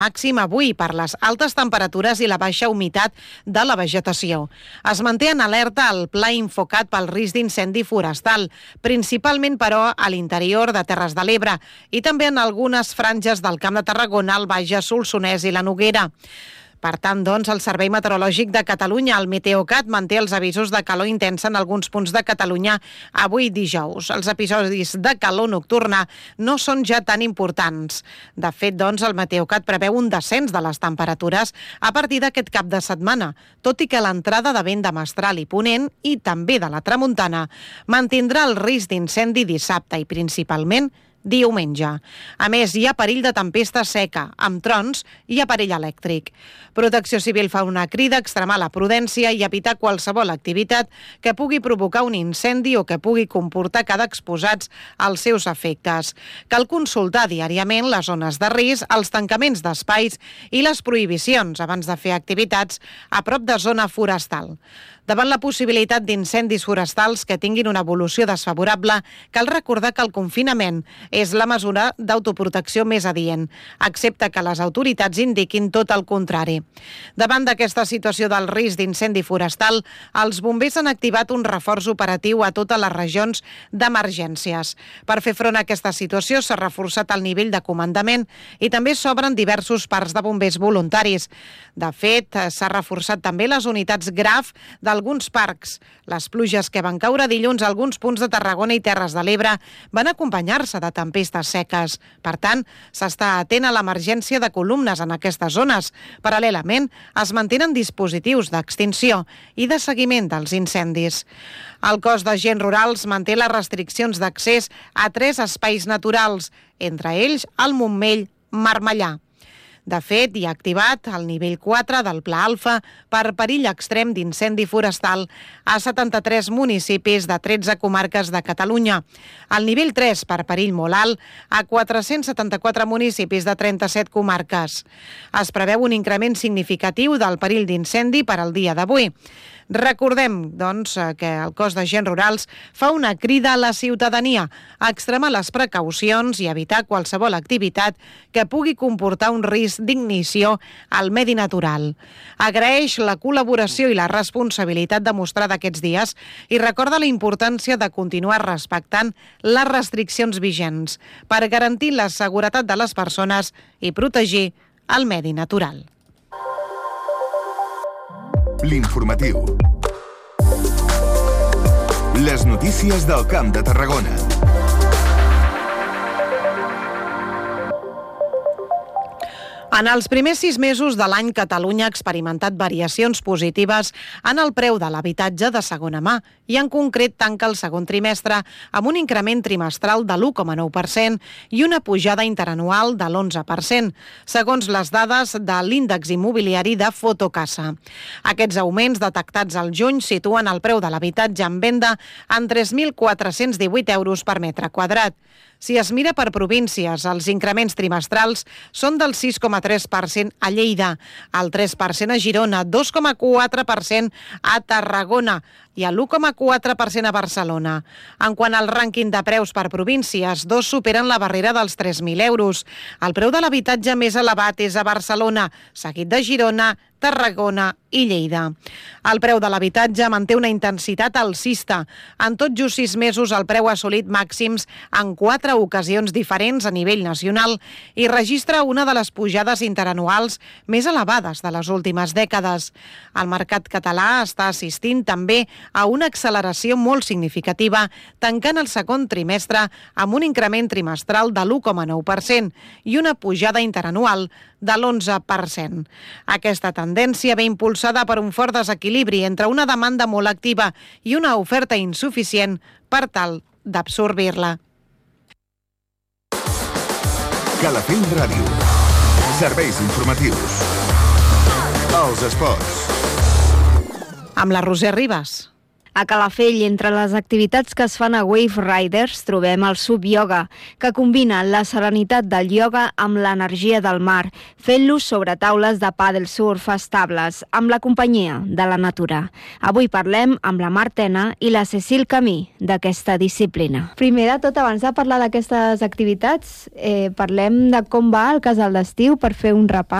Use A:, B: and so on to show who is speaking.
A: màxim avui per les altes temperatures i la baixa humitat de la vegetació. Es manté en alerta el pla Infocat pel risc d'incendi forestal, principalment, però, a l'interior de Terres de l'Ebre i també en algunes franges del Camp de Tarragona, el Bages, Solsonès i la Noguera. Per tant, doncs, el Servei Meteorològic de Catalunya, el Meteocat, manté els avisos de calor intensa en alguns punts de Catalunya avui dijous. Els episodis de calor nocturna no són ja tan importants. De fet, doncs, el Meteocat preveu un descens de les temperatures a partir d'aquest cap de setmana, tot i que l'entrada de vent de mestral i ponent i també de la tramuntana mantindrà el risc d'incendi dissabte i principalment diumenge. A més, hi ha perill de tempesta seca, amb trons i aparell elèctric. Protecció Civil fa una crida a extremar la prudència i evitar qualsevol activitat que pugui provocar un incendi o que pugui comportar quedar exposats als seus efectes. Cal consultar diàriament les zones de risc, els tancaments d'espais i les prohibicions abans de fer activitats a prop de zona forestal. Davant la possibilitat d'incendis forestals que tinguin una evolució desfavorable, cal recordar que el confinament és la mesura d'autoprotecció més adient, excepte que les autoritats indiquin tot el contrari. Davant d'aquesta situació del risc d'incendi forestal, els bombers han activat un reforç operatiu a totes les regions d'emergències. Per fer front a aquesta situació s'ha reforçat el nivell de comandament i també s'obren diversos parcs de bombers voluntaris. De fet, s'ha reforçat també les unitats GRAF d'alguns parcs. Les pluges que van caure dilluns a alguns punts de Tarragona i Terres de l'Ebre van acompanyar-se de tempestes seques. Per tant, s'està atent a l'emergència de columnes en aquestes zones. Paral·lelament, es mantenen dispositius d'extinció i de seguiment dels incendis. El cos d'agents rurals manté les restriccions d'accés a 3 espais naturals, entre ells el Montmell Marmellà. De fet, hi ha activat el nivell 4 del Pla Alfa per perill extrem d'incendi forestal a 73 municipis de 13 comarques de Catalunya. El nivell 3 per perill molt alt a 474 municipis de 37 comarques. Es preveu un increment significatiu del perill d'incendi per al dia d'avui. Recordem, doncs, que el cos d'agents rurals fa una crida a la ciutadania a extremar les precaucions i evitar qualsevol activitat que pugui comportar un risc d'ignició al medi natural. Agraeix la col·laboració i la responsabilitat demostrada aquests dies i recorda la importància de continuar respectant les restriccions vigents per garantir la seguretat de les persones i protegir el medi natural.
B: L'informatiu. Les notícies del Camp de Tarragona.
A: En els primers 6 mesos de l'any, Catalunya ha experimentat variacions positives en el preu de l'habitatge de segona mà i en concret tanca el segon trimestre amb un increment trimestral de l'1,9% i una pujada interanual de l'11%, segons les dades de l'índex immobiliari de Fotocasa. Aquests augments detectats al juny situen el preu de l'habitatge en venda en 3.418 euros per metre quadrat. Si es mira per províncies, els increments trimestrals són del 6,3% a Lleida, el 3% a Girona, 2,4% a Tarragona i el 1,4% a Barcelona. En quant al rànquing de preus per províncies, 2 superen la barrera dels 3.000 euros. El preu de l'habitatge més elevat és a Barcelona, seguit de Girona, Tarragona i Lleida. El preu de l'habitatge manté una intensitat alcista. En tot just 6 mesos el preu ha assolit màxims en 4 ocasions diferents a nivell nacional i registra una de les pujades interanuals més elevades de les últimes dècades. El mercat català està assistint també a una acceleració molt significativa, tancant el segon trimestre amb un increment trimestral de l'1,9% i una pujada interanual de l'11%. Aquesta tendència ve impulsada per un fort desequilibri entre una demanda molt activa i una oferta insuficient per tal d'absorbir-la.
B: Calafell Ràdio. Serveis informatius. Els esports.
A: Amb la Roser Ribas.
C: A Calafell, entre les activitats que es fan a Wave Riders, trobem el Sub Yoga, que combina la serenitat del ioga amb l'energia del mar, fent-lo sobre taules de pàdel surf estables, amb la companyia de la natura. Avui parlem amb la Mar Tena i la Cecil Camí d'aquesta disciplina. Primer de tot, abans de parlar d'aquestes activitats, parlem de com va el casal d'estiu per fer un repàs.